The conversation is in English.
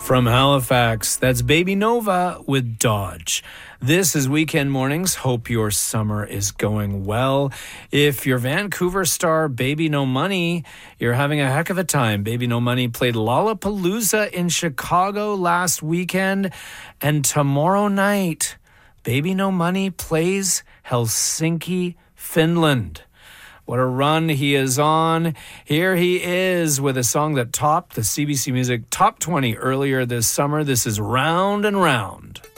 From Halifax, that's Baby Nova with Dodge. This is Weekend Mornings. Hope your summer is going well. If you're Vancouver star Baby No Money, you're having a heck of a time. Baby No Money played Lollapalooza in Chicago last weekend. And tomorrow night, Baby No Money plays Helsinki, Finland. What a run he is on. Here he is with a song that topped the CBC Music Top 20 earlier this summer. This is Round and Round.